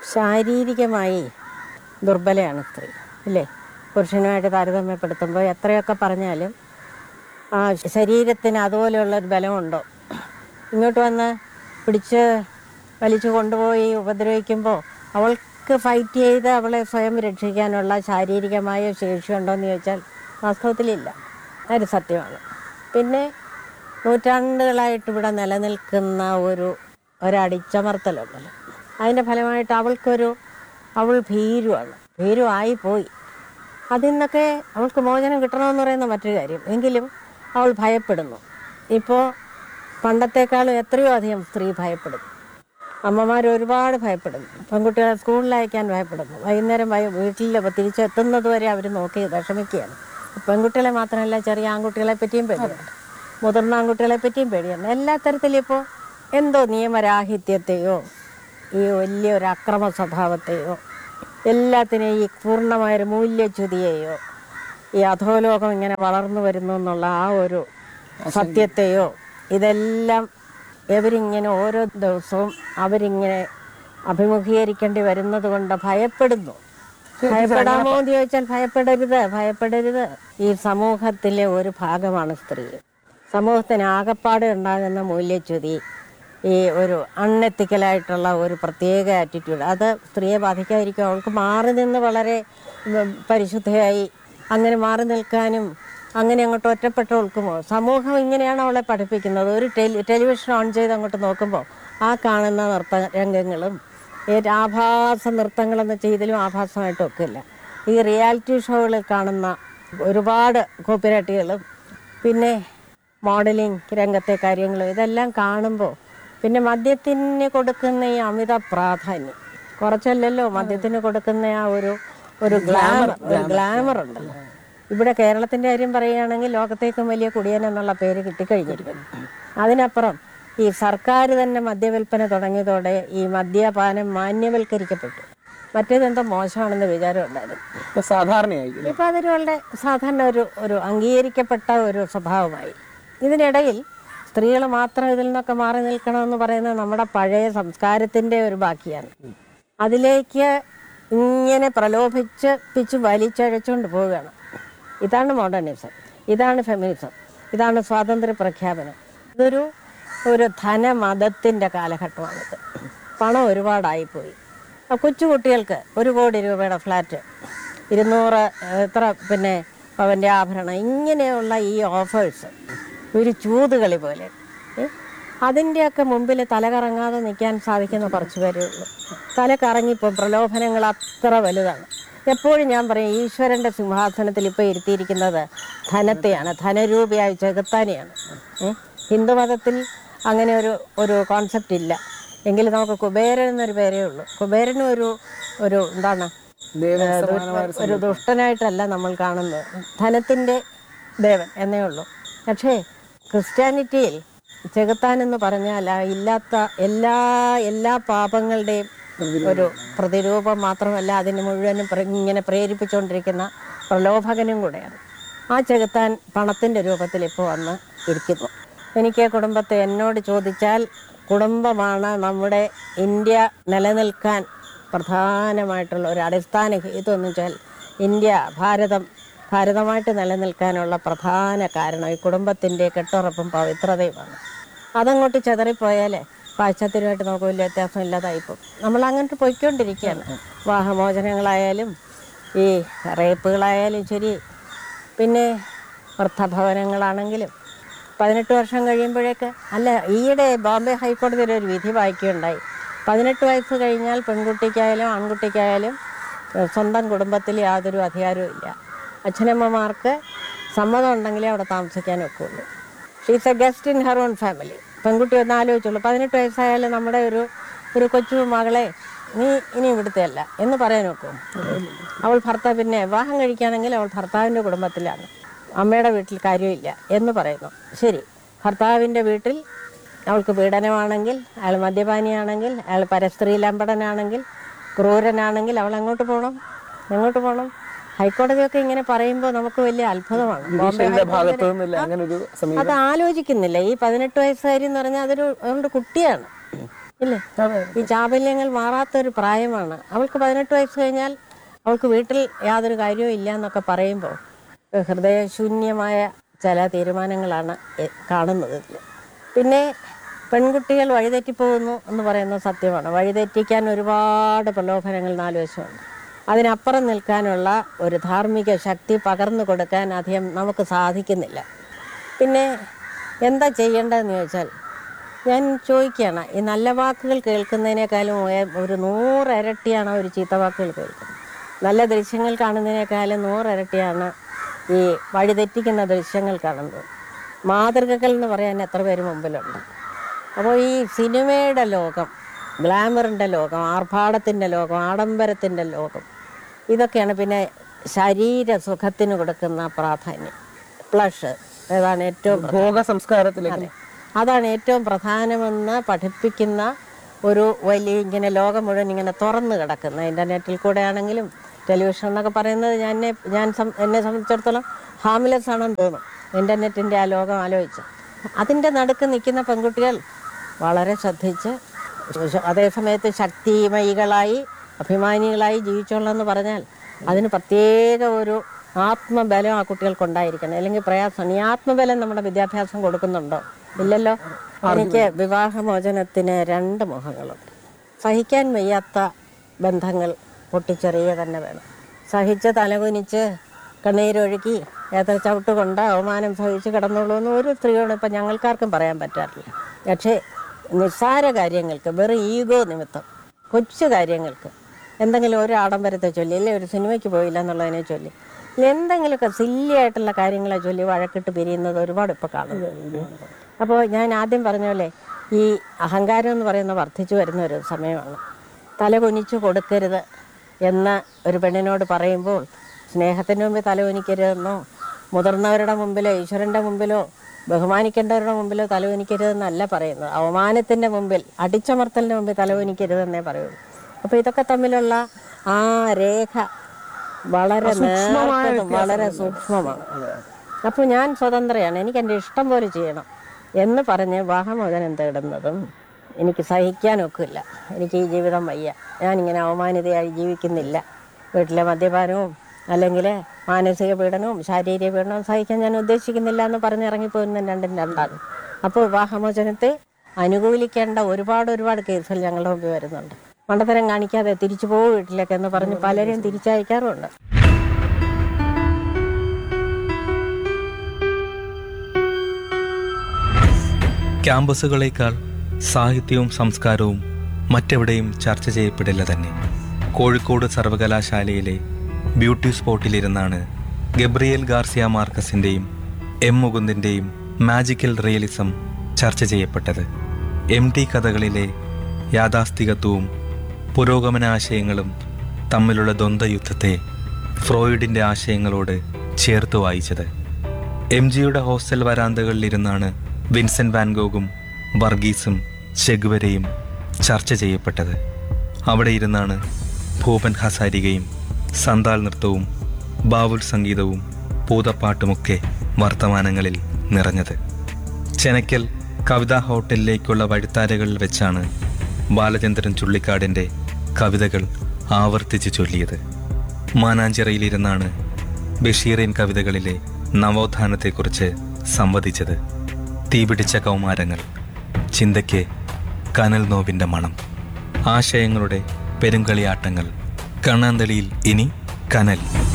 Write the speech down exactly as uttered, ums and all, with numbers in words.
ശാരീരികമായി ദുർബലയാണ് സ്ത്രീ, ഇല്ലേ? പുരുഷനുമായിട്ട് താരതമ്യപ്പെടുത്തുമ്പോൾ എത്രയൊക്കെ പറഞ്ഞാലും ആ ശരീരത്തിന് അതുപോലെയുള്ള ഒരു ബലമുണ്ടോ? ഇങ്ങോട്ട് വന്ന് പിടിച്ച് വലിച്ചു കൊണ്ടുപോയി ഉപദ്രവിക്കുമ്പോൾ അവൾക്ക് ഫൈറ്റ് ചെയ്ത് അവളെ സ്വയം രക്ഷിക്കാനുള്ള ശാരീരികമായ ശേഷിയുണ്ടോ എന്ന് ചോദിച്ചാൽ വാസ്തവത്തിലില്ല. അതൊരു സത്യമാണ്. പിന്നെ നൂറ്റാണ്ടുകളായിട്ട് ഇവിടെ നിലനിൽക്കുന്ന ഒരു ഒരടിച്ചമർത്തലുണ്ടല്ലോ, അതിൻ്റെ ഫലമായിട്ട് അവൾക്കൊരു അവൾ ഭീരുവാണ്, ഭീരുവായി പോയി. അതിൽ നിന്നൊക്കെ അവൾക്ക് മോചനം കിട്ടണമെന്ന് പറയുന്ന മറ്റൊരു കാര്യം. എങ്കിലും അവൾ ഭയപ്പെടുന്നു. ഇപ്പോൾ പണ്ടത്തെക്കാളും എത്രയോ അധികം സ്ത്രീ ഭയപ്പെടുന്നു. അമ്മമാർ ഒരുപാട് ഭയപ്പെടുന്നു. പെൺകുട്ടികളെ സ്കൂളിൽ അയക്കാൻ ഭയപ്പെടുന്നു. വൈകുന്നേരം വൈ വീട്ടിൽ തിരിച്ചെത്തുന്നത് വരെ അവർ നോക്കി വിഷമിക്കുകയാണ്. പെൺകുട്ടികളെ മാത്രമല്ല, ചെറിയ ആൺകുട്ടികളെ പറ്റിയും പേടിയാണ്, മുതിർന്ന ആൺകുട്ടികളെ പറ്റിയും പേടിയാണ്. എല്ലാ തരത്തിലും ഇപ്പോൾ എന്തോ നിയമരാഹിത്യത്തെയോ ഈ വലിയൊരു അക്രമ സ്വഭാവത്തെയോ എല്ലാത്തിനെയും ഈ പൂർണ്ണമായൊരു മൂല്യച്യുതിയെയോ ഈ അധോലോകം ഇങ്ങനെ വളർന്നു വരുന്നു എന്നുള്ള ആ ഒരു സത്യത്തെയോ ഇതെല്ലാം ഇവരിങ്ങനെ ഓരോ ദിവസവും അവരിങ്ങനെ അഭിമുഖീകരിക്കേണ്ടി വരുന്നത് കൊണ്ട് ഭയപ്പെടുന്നു. ഭയപ്പെടാമോ എന്ന് ചോദിച്ചാൽ ഭയപ്പെടരുത്, ഭയപ്പെടരുത്. ഈ സമൂഹത്തിലെ ഒരു ഭാഗമാണ് സ്ത്രീ. സമൂഹത്തിന് ആകപ്പാട് ഉണ്ടാകുന്ന മൂല്യച്യുതി, ഈ ഒരു അൺഎത്തിക്കലായിട്ടുള്ള ഒരു പ്രത്യേക ആറ്റിറ്റ്യൂഡ്, അത് സ്ത്രീയെ ബാധിക്കാതിരിക്കും. അവൾക്ക് മാറി നിന്ന് വളരെ പരിശുദ്ധയായി അങ്ങനെ മാറി നിൽക്കാനും അങ്ങനെ അങ്ങോട്ട് ഒറ്റപ്പെട്ട് നിൽക്കുമോ? സമൂഹം ഇങ്ങനെയാണ് അവളെ പഠിപ്പിക്കുന്നത്. ഒരു ടെലി ടെലിവിഷൻ ഓൺ ചെയ്ത് അങ്ങോട്ട് നോക്കുമ്പോൾ ആ കാണുന്ന നൃത്ത രംഗങ്ങളും ആഭാസ നൃത്തങ്ങളെന്ന് വെച്ചാൽ ഇതിലും ആഭാസമായിട്ടൊക്കെ ഇല്ല. ഈ റിയാലിറ്റി ഷോകളിൽ കാണുന്ന ഒരുപാട് കോപ്പിറൈറ്റുകളും പിന്നെ മോഡലിംഗ് രംഗത്തെ കാര്യങ്ങളും ഇതെല്ലാം കാണുമ്പോൾ പിന്നെ മദ്യത്തിന് കൊടുക്കുന്ന ഈ അമിത പ്രാധാന്യം, കുറച്ചല്ലല്ലോ മദ്യത്തിന് കൊടുക്കുന്ന ആ ഒരു ഒരു ഗ്ലാമർ ഒരു ഗ്ലാമർ ഉണ്ടല്ലോ. ഇവിടെ കേരളത്തിൻ്റെ കാര്യം പറയുകയാണെങ്കിൽ ലോകത്തേക്കും വലിയ കുടിയൻ എന്നുള്ള പേര് കിട്ടിക്കഴിഞ്ഞിരിക്കുന്നു. അതിനപ്പുറം ഈ സർക്കാർ തന്നെ മദ്യവിൽപ്പന തുടങ്ങിയതോടെ ഈ മദ്യപാനം മാന്യവൽക്കരിക്കപ്പെട്ടു. മറ്റേതെന്തോ മോശമാണെന്ന് വിചാരം ഉണ്ടായിരുന്നു, സാധാരണയായി. ഇപ്പം അതൊരു വളരെ സാധാരണ ഒരു ഒരു അംഗീകരിക്കപ്പെട്ട ഒരു സ്വഭാവമായി. ഇതിനിടയിൽ സ്ത്രീകൾ മാത്രം ഇതിൽ നിന്നൊക്കെ മാറി നിൽക്കണമെന്ന് പറയുന്നത് നമ്മുടെ പഴയ സംസ്കാരത്തിൻ്റെ ഒരു ബാക്കിയാണ്. അതിലേക്ക് ഇങ്ങനെ പ്രലോഭിച്ച് പിച്ച് വലിച്ചഴച്ചുകൊണ്ട് പോവുകയാണ്. ഇതാണ് മോഡേണിസം, ഇതാണ് ഫെമിനിസം, ഇതാണ് സ്വാതന്ത്ര്യ പ്രഖ്യാപനം. ഇതൊരു ഒരു ധനമതത്തിൻ്റെ കാലഘട്ടമാണിത്. പണം ഒരുപാടായിപ്പോയി. കൊച്ചു കുട്ടികൾക്ക് ഒരു കോടി രൂപയുടെ ഫ്ലാറ്റ്, ഇരുന്നൂറ് എത്ര പിന്നെ അവൻ്റെ ആഭരണം, ഇങ്ങനെയുള്ള ഈ ഓഫേഴ്സ് ഒരു ചൂതുകളി പോലെ. അതിൻ്റെയൊക്കെ മുമ്പിൽ തലകറങ്ങാതെ നിൽക്കാൻ സാധിക്കുന്ന കുറച്ച് പേരേ ഉള്ളൂ. തല കറങ്ങിപ്പോൾ പ്രലോഭനങ്ങൾ അത്ര വലുതാണ്. എപ്പോഴും ഞാൻ പറയും, ഈശ്വരൻ്റെ സിംഹാസനത്തിൽ ഇപ്പോൾ ഇരുത്തിയിരിക്കുന്നത് ധനത്തെയാണ്, ധനരൂപിയായ ചെകുത്താനെയാണ്. ഹിന്ദുമതത്തിൽ അങ്ങനെ ഒരു ഒരു കോൺസെപ്റ്റ് ഇല്ല. എങ്കിലും നമുക്ക് കുബേരൻ എന്നൊരു പേരേ ഉള്ളൂ. കുബേരനും ഒരു ഒരു എന്താണ് ഒരു ദുഷ്ടനായിട്ടല്ല നമ്മൾ കാണുന്നത്, ധനത്തിൻ്റെ ദേവൻ എന്നേ ഉള്ളൂ. പക്ഷേ ക്രിസ്ത്യാനിറ്റിയിൽ ചെകുത്താൻ എന്ന് പറഞ്ഞാൽ ഇല്ലാത്ത എല്ലാ എല്ലാ പാപങ്ങളുടെയും ഒരു പ്രതിരൂപം മാത്രമല്ല, അതിന് മുഴുവനും ഇങ്ങനെ പ്രേരിപ്പിച്ചുകൊണ്ടിരിക്കുന്ന പ്രലോഭകനും കൂടെയാണ്. ആ ചെകുത്താൻ പണത്തിൻ്റെ രൂപത്തിൽ ഇപ്പോൾ വന്ന് ഇരിക്കുന്നു. എനിക്ക് കുടുംബത്തെ എന്നോട് ചോദിച്ചാൽ, കുടുംബമാണ് നമ്മുടെ ഇന്ത്യ നിലനിൽക്കാൻ പ്രധാനമായിട്ടുള്ള ഒരു അടിസ്ഥാന ഹേതുവെന്ന് വെച്ചാൽ ഇന്ത്യ ഭാരതം ഭാരതമായിട്ട് നിലനിൽക്കാനുള്ള പ്രധാന കാരണം ഈ കുടുംബത്തിൻ്റെ കെട്ടുറപ്പും പവിത്രതയുമാണ്. അതങ്ങോട്ട് ചെതറിപ്പോയാൽ പാശ്ചാത്യരുമായിട്ട് നമുക്ക് വലിയ വ്യത്യാസം ഇല്ലാതായിപ്പോൾ നമ്മൾ അങ്ങോട്ട് പോയിക്കൊണ്ടിരിക്കുകയാണ്. വിവാഹമോചനങ്ങളായാലും ഈ റേപ്പുകളായാലും ശരി, പിന്നെ വൃദ്ധഭവനങ്ങളാണെങ്കിലും പതിനെട്ട് വർഷം കഴിയുമ്പോഴേക്ക് അല്ല, ഈയിടെ ബോംബെ ഹൈക്കോടതിയിൽ ഒരു വിധി വായിക്കുകയുണ്ടായി. പതിനെട്ട് വയസ്സ് കഴിഞ്ഞാൽ പെൺകുട്ടിക്കായാലും ആൺകുട്ടിക്കായാലും സ്വന്തം കുടുംബത്തിൽ യാതൊരു അധികാരവും ഇല്ല. അച്ഛനമ്മമാർക്ക് സമ്മതം ഉണ്ടെങ്കിലേ അവിടെ താമസിക്കാൻ ഒക്കുള്ളൂ. She's A guest in her own family. പെൺകുട്ടി ഒന്ന് ആലോചിച്ചുള്ളൂ, പതിനെട്ട് വയസ്സായാലും നമ്മുടെ ഒരു ഒരു കൊച്ചു മകളെ നീ ഇനി ഇവിടുത്തെ അല്ല എന്ന് പറയാൻ നോക്കും. അവൾ ഭർത്താവ് പിന്നെ വിവാഹം കഴിക്കുകയാണെങ്കിൽ അവൾ ഭർത്താവിൻ്റെ കുടുംബത്തിലാണ്, അമ്മയുടെ വീട്ടിൽ കാര്യമില്ല എന്ന് പറയുന്നു. ശരി, ഭർത്താവിൻ്റെ വീട്ടിൽ അവൾക്ക് പീഡനമാണെങ്കിൽ, അയാൾ മദ്യപാനിയാണെങ്കിൽ, അയാൾ പരസ്ത്രീ ലംബടനാണെങ്കിൽ, ക്രൂരനാണെങ്കിൽ അവൾ എങ്ങോട്ട് പോകണം? എങ്ങോട്ട് പോകണം? ഹൈക്കോടതിയൊക്കെ ഇങ്ങനെ പറയുമ്പോൾ നമുക്ക് വലിയ അത്ഭുതമാണ്. അത് ആലോചിക്കുന്നില്ല. ഈ പതിനെട്ട് വയസ്സുകാരി എന്ന് പറഞ്ഞാൽ അതൊരു അവളുടെ കുട്ടിയാണ്. ഇല്ലേ? ഈ ചാബല്യങ്ങൾ മാറാത്തൊരു പ്രായമാണ്. അവൾക്ക് പതിനെട്ട് വയസ്സ് കഴിഞ്ഞാൽ അവൾക്ക് വീട്ടിൽ യാതൊരു കാര്യവും ഇല്ല എന്നൊക്കെ പറയുമ്പോൾ ഹൃദയശൂന്യമായ ചില തീരുമാനങ്ങളാണ് കാണുന്നത്. പിന്നെ പെൺകുട്ടികൾ വഴിതെറ്റിപ്പോകുന്നു എന്ന് പറയുന്നത് സത്യമാണ്. വഴിതെറ്റിക്കാൻ ഒരുപാട് പ്രലോഭനങ്ങൾ നാല് വശമുണ്ട്. അതിനപ്പുറം നിൽക്കാനുള്ള ഒരു ധാർമ്മിക ശക്തി പകർന്നു കൊടുക്കാൻ അധികം നമുക്ക് സാധിക്കുന്നില്ല. പിന്നെ എന്താ ചെയ്യേണ്ടതെന്ന് ചോദിച്ചാൽ, ഞാൻ ചോദിക്കുകയാണ്, ഈ നല്ല വാക്കുകൾ കേൾക്കുന്നതിനേക്കാളും ഒരു നൂറിരട്ടിയാണ് ഒരു ചീത്ത വാക്കുകൾ കേൾക്കുന്നത്. നല്ല ദൃശ്യങ്ങൾ കാണുന്നതിനേക്കാളും നൂറിരട്ടിയാണ് ഈ വഴിതെറ്റിക്കുന്ന ദൃശ്യങ്ങൾ കാണുന്നത്. മാതൃകകൾ എന്ന് പറയാൻ എത്ര പേര് മുമ്പിലുണ്ട്. അപ്പോൾ ഈ സിനിമയുടെ ലോകം, ഗ്ലാമറിൻ്റെ ലോകം, ആർഭാടത്തിൻ്റെ ലോകം, ആഡംബരത്തിൻ്റെ ലോകം, ഇതൊക്കെയാണ്. പിന്നെ ശരീര സുഖത്തിന് കൊടുക്കുന്ന പ്രാധാന്യം, പ്ലഷ്, അതാണ് ഏറ്റവും ഭോഗ സംസ്കാരത്തിലേക്ക്, അതാണ് ഏറ്റവും പ്രധാനമെന്ന് പഠിപ്പിക്കുന്ന ഒരു വലിയ ഇങ്ങനെ ലോകം മുഴുവൻ ഇങ്ങനെ തുറന്നു കിടക്കുന്ന, ഇൻ്റർനെറ്റിൽ കൂടെ ആണെങ്കിലും ടെലിവിഷൻ എന്നൊക്കെ പറയുന്നത് ഞാൻ ഞാൻ എന്നെ സംബന്ധിച്ചിടത്തോളം ഹാംലെസ് ആണെന്ന് തോന്നും. ഇൻ്റർനെറ്റിൻ്റെ ആ ലോകം ആലോചിച്ച് അതിൻ്റെ നടുക്ക് നിൽക്കുന്ന പെൺകുട്ടികൾ വളരെ ശ്രദ്ധിച്ച്, അതേസമയത്ത് ശക്തിമയികളായി അഭിമാനികളായി ജീവിച്ചോളെന്ന് പറഞ്ഞാൽ അതിന് പ്രത്യേക ഒരു ആത്മബലം ആ കുട്ടികൾക്കുണ്ടായിരിക്കണം. അല്ലെങ്കിൽ പ്രയാസമാണ്. ഈ ആത്മബലം നമ്മുടെ വിദ്യാഭ്യാസം കൊടുക്കുന്നുണ്ടോ? ഇല്ലല്ലോ. എനിക്ക് വിവാഹമോചനത്തിന് രണ്ട് മുഖങ്ങളുണ്ട്. സഹിക്കാൻ വയ്യാത്ത ബന്ധങ്ങൾ പൊട്ടിച്ചെറിയ തന്നെ വേണം. സഹിച്ച് തലകുനിച്ച് കണ്ണീരൊഴുക്കി എത്ര ചവിട്ട് കൊണ്ട് അവമാനം സഹിച്ച് കിടന്നുള്ളൂ എന്ന് ഒരു സ്ത്രീയോട് ഇപ്പം ഞങ്ങൾക്കാർക്കും പറയാൻ പറ്റാറില്ല. പക്ഷേ നിസ്സാര കാര്യങ്ങൾക്ക്, വെറും ഈഗോ നിമിത്തം, കൊച്ചു കാര്യങ്ങൾക്ക്, എന്തെങ്കിലും ഒരു ആഡംബരത്തെ ചൊല്ലി, അല്ലേ ഒരു സിനിമയ്ക്ക് പോയില്ല എന്നുള്ളതിനെ ചൊല്ലി, എന്തെങ്കിലുമൊക്കെ സില്ലിയായിട്ടുള്ള കാര്യങ്ങളെ ചൊല്ലി വഴക്കിട്ട് പിരിയുന്നത് ഒരുപാട് ഇപ്പോൾ കാണുന്നു. അപ്പോൾ ഞാൻ ആദ്യം പറഞ്ഞ പോലെ ഈ അഹങ്കാരം എന്ന് പറയുന്നത് വർദ്ധിച്ചു വരുന്ന ഒരു സമയമാണ്. തല കുനിച്ചു കൊടുക്കരുത് എന്ന് ഒരു പെണ്ണിനോട് പറയുമ്പോൾ സ്നേഹത്തിൻ്റെ മുമ്പിൽ തല കുനിക്കരുതെന്നോ, മുതിർന്നവരുടെ മുമ്പിലോ ഈശ്വരൻ്റെ മുമ്പിലോ ബഹുമാനിക്കേണ്ടവരുടെ മുമ്പിലോ തല കുനിക്കരുതെന്നല്ല പറയുന്നത്. അവമാനത്തിൻ്റെ മുമ്പിൽ, അടിച്ചമർത്തലിൻ്റെ മുമ്പിൽ തല കുനിക്കരുതെന്നേ പറയുള്ളൂ. അപ്പോൾ ഇതൊക്കെ തമ്മിലുള്ള ആ രേഖ വളരെ നേർത്തതും വളരെ സൂക്ഷ്മമാണ്. അപ്പോൾ ഞാൻ സ്വതന്ത്രയാണ്, എനിക്ക് എൻ്റെ ഇഷ്ടം പോലെ ചെയ്യണം എന്ന് പറഞ്ഞ് വിവാഹമോചനം തേടുന്നതും എനിക്ക് സഹിക്കാനൊക്കില്ല. എനിക്ക് ഈ ജീവിതം വയ്യ, ഞാനിങ്ങനെ അവമാനിതയായി ജീവിക്കുന്നില്ല, വീട്ടിലെ മദ്യപാനവും അല്ലെങ്കിൽ മാനസിക പീഡനവും ശാരീരിക പീഡനവും സഹിക്കാൻ ഞാൻ ഉദ്ദേശിക്കുന്നില്ല എന്ന് പറഞ്ഞിറങ്ങിപ്പോയിരുന്ന രണ്ടും രണ്ടാണ്. അപ്പോൾ വിവാഹമോചനത്തെ അനുകൂലിക്കേണ്ട ഒരുപാട് ഒരുപാട് കേസുകൾ ഞങ്ങളുടെ മുമ്പിൽ വരുന്നുണ്ട്. മണ്ടത്തരം കാണിക്കാതെ തിരിച്ചു പോകും വീട്ടിലേക്ക് എന്ന് പറഞ്ഞ് പലരെയും തിരിച്ചയക്കാറുമുണ്ട്. ക്യാമ്പസുകളേക്കാൾ സാഹിത്യവും സംസ്കാരവും മറ്റെവിടെയും ചർച്ച ചെയ്യപ്പെടില്ല തന്നെ. കോഴിക്കോട് സർവകലാശാലയിലെ beauty സ്പോട്ടിലിരുന്നാണ് Gabriel Garcia മാർക്കസിൻ്റെയും M മുകുന്ദിൻ്റെയും magical realism ചർച്ച ചെയ്യപ്പെട്ടത്. എം ടി കഥകളിലെ യാഥാസ്ഥികത്വവും പുരോഗമനാശയങ്ങളും തമ്മിലുള്ള ദ്വന്ദ്വയുദ്ധത്തെ ഫ്രോയിഡിൻ്റെ ആശയങ്ങളോട് ചേർത്ത് വായിച്ചത്. എം ജിയുടെ ഹോസ്റ്റൽ വരാന്തകളിലിരുന്നാണ് വിൻസെൻ്റ് വാൻഗോഗും വർഗീസും ചെഗുവരയും ചർച്ച ചെയ്യപ്പെട്ടത്. അവിടെ ഇരുന്നാണ് ഭൂപൻ ഹസാരികയും സന്താൽ നൃത്തവും ബാവുൽ സംഗീതവും പൂതപ്പാട്ടുമൊക്കെ വർത്തമാനങ്ങളിൽ നിറഞ്ഞത്. ചെനക്കൽ കവിതാ ഹോട്ടലിലേക്കുള്ള വഴിത്താരകളിൽ വെച്ചാണ് ബാലചന്ദ്രൻ ചുള്ളിക്കാടിൻ്റെ കവിതകൾ ആവർത്തിച്ച് ചൊല്ലിയത്. മാനാഞ്ചിറയിലിരുന്നാണ് ബഷീറിൻ കവിതകളിലെ നവോത്ഥാനത്തെക്കുറിച്ച് സംവദിച്ചത്. തീപിടിച്ച കൗമാരങ്ങൾ, ചിന്തയ്ക്ക് കനൽ നോവിൻ്റെ മണം, ആശയങ്ങളുടെ പെരുങ്കളിയാട്ടങ്ങൾ. കണ്ണാന്തളിയിൽ ഇനി കനൽ.